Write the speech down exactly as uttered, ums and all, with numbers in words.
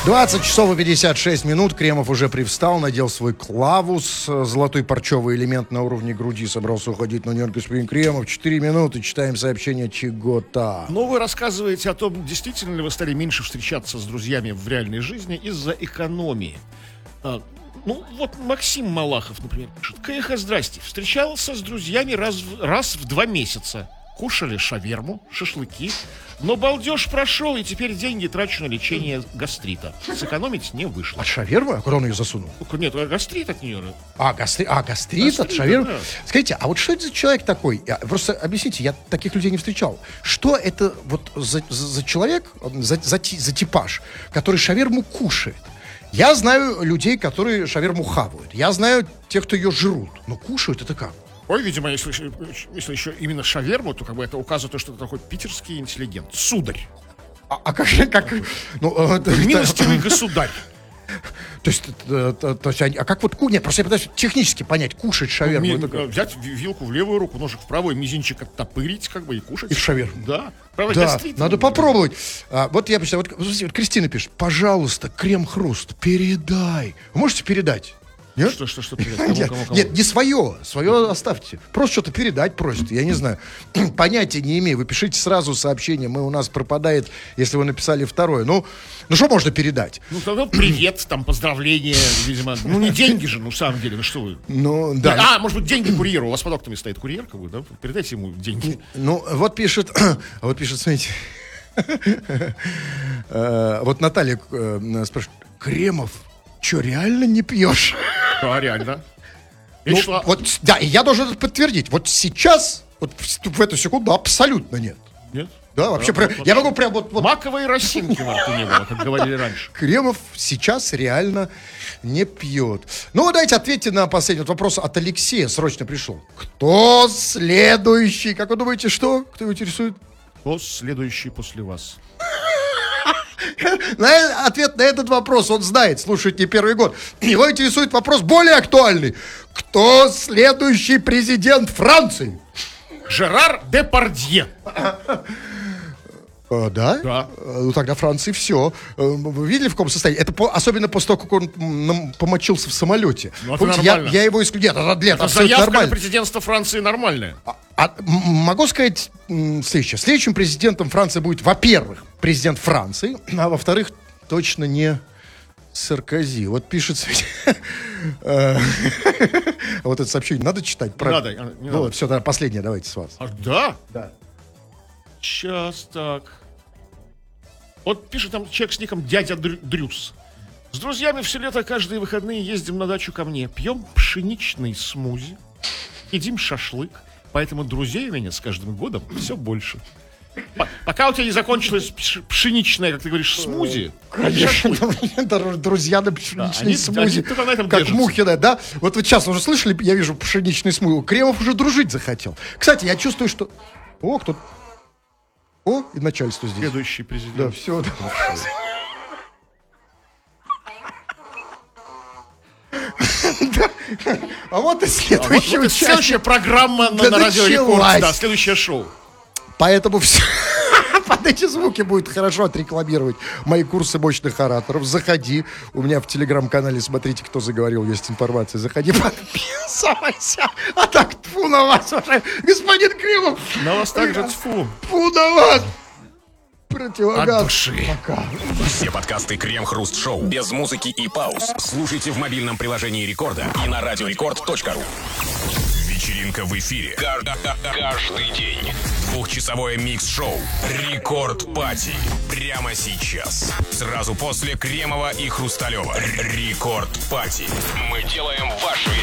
двадцать часов и пятьдесят шесть минут. Кремов уже привстал, надел свой клавус. Золотой парчевый элемент на уровне груди собрался уходить. Но нет, господин Кремов. Четыре минуты. Читаем сообщение чего-то. Ну, вы рассказываете о том, действительно ли вы стали меньше встречаться с друзьями в реальной жизни из-за экономии. А, ну, вот Максим Малахов, например, пишет. КХ, здрасте. Встречался с друзьями раз, в- раз в два месяца. Кушали шаверму, шашлыки. Но балдеж прошел, и теперь деньги трачу на лечение гастрита. Сэкономить не вышло. От шавермы? А куда он ее засунул? Нет, а гастрит от нее. А, гастри... а гастрит, от Гастрит, шавермы? да. Скажите, а вот что это за человек такой? Я- Просто объясните, я таких людей не встречал. Что это вот за, за- за человек, за, за ти- за типаж, который шаверму кушает? Я знаю людей, которые шаверму хавают. Я знаю тех, кто ее жрут. Но кушают это как? Ой, видимо, если, если еще именно шаверму, то как бы это указывает, то, что это такой питерский интеллигент. Сударь. А, а как же, как... Ну, э, это- Милостивый государь. То есть, э, то- то есть они- а как вот... ку- Нет, просто я пытаюсь технически понять, кушать шаверму. Ми- это как? Взять ви- вилку в левую руку, ножик в правую, мизинчик оттопырить, как бы, и кушать. И в шаверму. Да. Правда, Да, гастрит. надо попробовать. А, вот я представляю, вот, вот Кристина пишет, пожалуйста, крем-хруст, передай. Вы можете передать? Нет? Что, что, что передать? Кому, Нет, кому, кому? нет, не свое. Свое оставьте. Просто что-то передать просит. Я не знаю. Понятия не имею. Вы пишите сразу сообщение. Мы, у нас пропадает, если вы написали второе. Ну, ну что можно передать? Ну, тогда привет, там, поздравления, видимо. Ну, не деньги же, ну, в самом деле, ну что вы. Ну, да. А, может быть, деньги курьеру. У вас под окнами стоит курьер, как бы, да? Передайте ему деньги. Ну, вот пишет, вот пишет, смотрите. Э, Вот Наталья э, спрашивает, Кремов, что, реально не пьешь? Да, реально. Ну, Речь шла- вот, да, и я должен это подтвердить. Вот сейчас, вот в, в эту секунду абсолютно нет. Нет? Да, вообще, Да, прям- вот я вообще. могу прям вот, вот Маковой росинки во рту не было, как говорили раньше. Кремов сейчас реально не пьет. Ну, давайте ответьте на последний вот вопрос от Алексея, срочно пришел. Кто следующий? Как вы думаете, что? Кто его интересует? Кто следующий после вас? На э- ответ на этот вопрос он знает, слушает не первый год. Его интересует вопрос более актуальный. Кто следующий президент Франции? Жерар Депардье. Э, да? Да. Э, Ну, тогда Франции все. Вы видели, в каком состоянии? Это по- особенно после того, как он м, нам помочился в самолете. Ну, это Помните, я, нормально. я его исключил. Нет, это, нет, Это абсолютно заявка на нормально. президентство Франции нормальная. А- а, м- могу сказать м, следующее. Следующим президентом Франции будет, во-первых, президент Франции, а во-вторых, точно не Саркози. Вот пишется... э, Вот это сообщение надо читать? Не надо, а, не Ну, надо. все, последнее давайте с вас. А, да? Да. Сейчас так. Вот пишет там человек с ником дядя Дрю- Дрюс. С друзьями все лето каждые выходные ездим на дачу ко мне. Пьем пшеничный смузи. Едим шашлык. Поэтому друзей у меня с каждым годом все больше. По- Пока у тебя не закончилось пш- пшеничное, как ты говоришь, смузи. Конечно, дру- друзья на Да, пшеничный они- смузи. они только на этом Как держатся. мухи, да, да? Вот вы сейчас уже слышали, я вижу пшеничный смузи. Кремов уже дружить захотел. Кстати, я чувствую, что... О, кто... О, и начальство здесь. Следующий президент. Да, все. А вот и А вот- следующий вот и следующая участник. программа на, Да на радио Рекорд. началась. Да, следующее шоу. Поэтому все под эти звуки будет хорошо отрекламировать мои курсы мощных ораторов. Заходи. У меня в телеграм-канале, смотрите, кто заговорил, есть информация. Заходи, подписывайся. А так, тьфу на вас уже, господин Кремов. На вас также тьфу. Тьфу на вас. От Противогаз. души. Пока. Все подкасты Крем-Хруст Шоу без музыки и пауз. Слушайте в мобильном приложении Рекорда и на радиорекорд точка ру. Вечеринка в эфире. Каждый, каждый день. Двухчасовое микс-шоу Рекорд Пати. Прямо сейчас. Сразу после Кремова и Хрусталева. Рекорд Пати. Мы делаем вашу